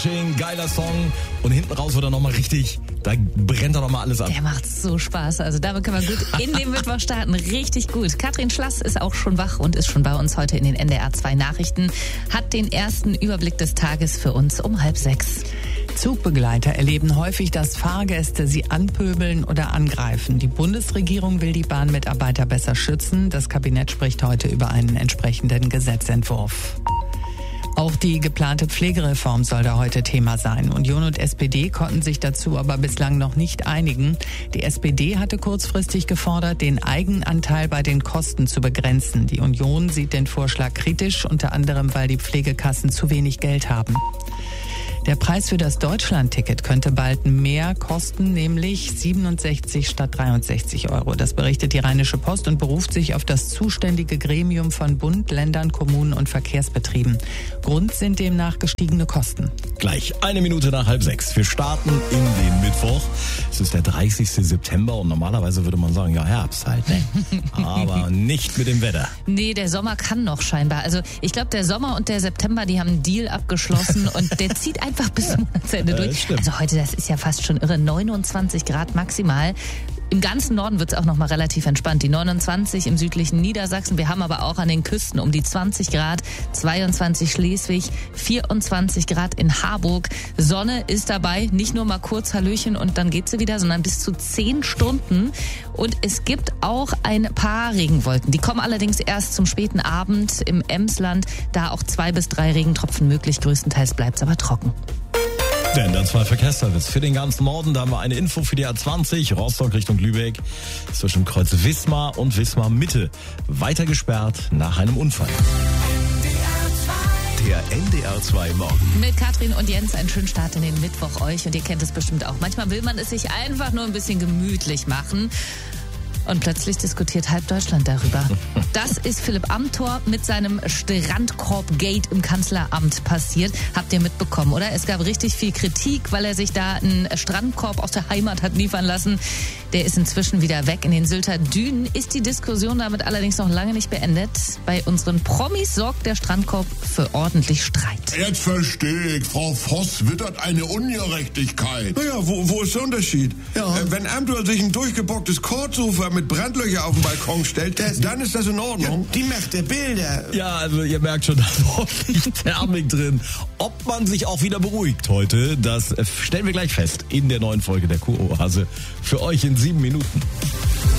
Geiler Song und hinten raus wird er nochmal richtig, da brennt er nochmal alles ab. Der macht so Spaß, also damit können wir gut in den Mittwoch starten, richtig gut. Katrin Schlass ist auch schon wach und ist schon bei uns heute in den NDR 2 Nachrichten, hat den ersten Überblick des Tages für uns um 5:30. Zugbegleiter erleben häufig, dass Fahrgäste sie anpöbeln oder angreifen. Die Bundesregierung will die Bahnmitarbeiter besser schützen. Das Kabinett spricht heute über einen entsprechenden Gesetzentwurf. Auch die geplante Pflegereform soll da heute Thema sein. Union und SPD konnten sich dazu aber bislang noch nicht einigen. Die SPD hatte kurzfristig gefordert, den Eigenanteil bei den Kosten zu begrenzen. Die Union sieht den Vorschlag kritisch, unter anderem, weil die Pflegekassen zu wenig Geld haben. Der Preis für das Deutschland-Ticket könnte bald mehr kosten, nämlich 67 statt 63 Euro. Das berichtet die Rheinische Post und beruft sich auf das zuständige Gremium von Bund, Ländern, Kommunen und Verkehrsbetrieben. Grund sind demnach gestiegene Kosten. Gleich 1 Minute nach 5:30. Wir starten in den Mittwoch. Es ist der 30. September und normalerweise würde man sagen, ja, Herbst halt, ne? Aber nicht mit dem Wetter. Nee, der Sommer kann noch scheinbar. Also ich glaube, der Sommer und der September, die haben einen Deal abgeschlossen und der zieht einfach bis Monatsende durch. Also heute, das ist ja fast schon irre, 29 Grad maximal. Im ganzen Norden wird es auch noch mal relativ entspannt. Die 29 im südlichen Niedersachsen. Wir haben aber auch an den Küsten um die 20 Grad, 22 Schleswig, 24 Grad in Harburg. Sonne ist dabei, nicht nur mal kurz Hallöchen und dann geht sie wieder, sondern bis zu 10 Stunden. Und es gibt auch ein paar Regenwolken. Die kommen allerdings erst zum späten Abend im Emsland. Da auch 2 bis 3 Regentropfen möglich. Größtenteils bleibt es aber trocken. Der NDR 2 Verkehrsservice für den ganzen Norden. Da haben wir eine Info für die A20, Rostock Richtung Lübeck. Zwischen Kreuz Wismar und Wismar Mitte. Weiter gesperrt nach einem Unfall. Der NDR 2 Morgen. Mit Katrin und Jens einen schönen Start in den Mittwoch euch. Und ihr kennt es bestimmt auch. Manchmal will man es sich einfach nur ein bisschen gemütlich machen. Und plötzlich diskutiert halb Deutschland darüber. Das ist Philipp Amthor mit seinem Strandkorb-Gate im Kanzleramt passiert. Habt ihr mitbekommen, oder? Es gab richtig viel Kritik, weil er sich da einen Strandkorb aus der Heimat hat liefern lassen. Der ist inzwischen wieder weg. In den Sylter Dünen ist die Diskussion damit allerdings noch lange nicht beendet. Bei unseren Promis sorgt der Strandkorb für ordentlich Streit. Jetzt verstehe ich. Frau Voss wittert eine Ungerechtigkeit. Naja, wo ist der Unterschied? Ja. Wenn Amthor sich ein durchgebocktes Kordsofa mit Brandlöcher auf den Balkon stellt, dann ist das in Ordnung. Die macht der Bilder. Ja, also ihr merkt schon, da ist ordentlich Thermik drin. Ob man sich auch wieder beruhigt heute, das stellen wir gleich fest in der neuen Folge der Kuroase. Für euch in 7 Minuten.